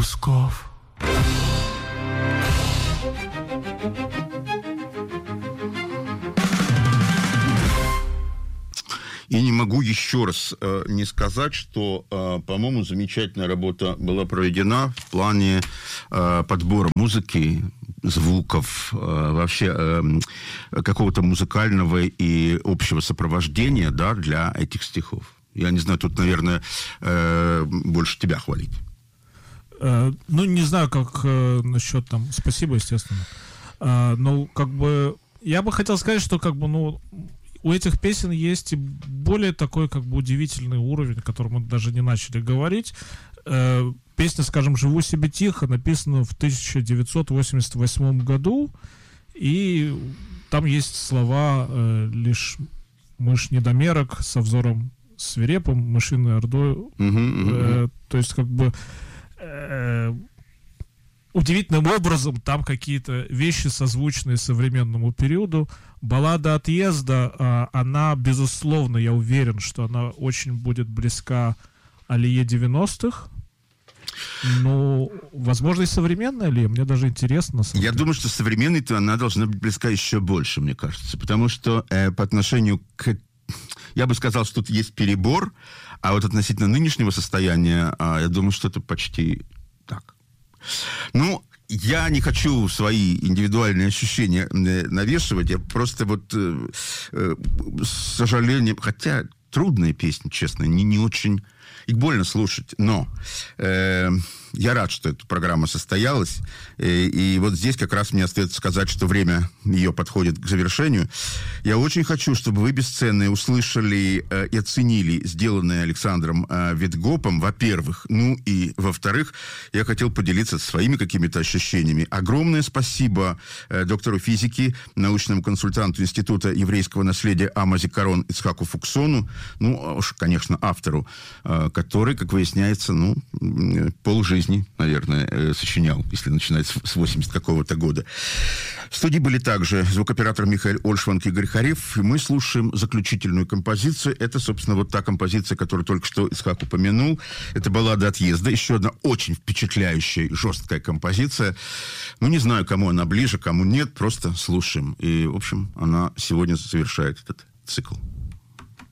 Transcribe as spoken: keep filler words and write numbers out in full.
кусков. И не могу еще раз э, не сказать, что, э, по-моему, замечательная работа была проведена в плане э, подбора музыки, звуков, э, вообще э, какого-то музыкального и общего сопровождения, да, для этих стихов. Я не знаю, тут, наверное, э, больше тебя хвалить. Э, ну, не знаю, как э, насчет там... Спасибо, естественно. Э, но, как бы, я бы хотел сказать, что, как бы, ну... У этих песен есть и более такой, как бы, удивительный уровень, о котором мы даже не начали говорить. Э, песня, скажем, «Живу себе тихо» написана в тысяча девятьсот восемьдесят восьмом году, и там есть слова э, «Лишь мышь недомерок со взором свирепым, мышиной ордой». Uh-huh, uh-huh. Э, то есть, как бы... Э, удивительным образом там какие-то вещи, созвучные современному периоду. Баллада отъезда, она, безусловно, я уверен, что она очень будет близка Алие девяностых. Ну, возможно, и современная Алия. Мне даже интересно. Я думаю, что современной-то она должна быть близка еще больше, мне кажется. Потому что э, по отношению к... Я бы сказал, что тут есть перебор, а вот относительно нынешнего состояния, э, я думаю, что это почти так. Ну, я не хочу свои индивидуальные ощущения навешивать, я просто вот э, э, с сожалением, хотя трудная песня, честно, не, не очень, их больно слушать, но э, я рад, что эта программа состоялась, и, и вот здесь как раз мне остается сказать, что время ее подходит к завершению. Я очень хочу, чтобы вы, бесценные, услышали э, и оценили сделанное Александром э, Ветгопом, во-первых, ну и во-вторых, я хотел поделиться своими какими-то ощущениями. Огромное спасибо э, доктору физики, научному консультанту Института еврейского наследия Амази Карон Ицхаку Фуксону, ну уж, конечно, автору, э, который, как выясняется, ну, полжизни, наверное, сочинял, если начинать с восемьдесят какого-то года. В студии были также звукоператор Михаил Ольшванг и Игорь Харев, и мы слушаем заключительную композицию. Это, собственно, вот та композиция, которую только что Ицхак упомянул. Это баллада отъезда. Еще одна очень впечатляющая, жесткая композиция. Ну, не знаю, кому она ближе, кому нет, просто слушаем. И, в общем, она сегодня завершает этот цикл.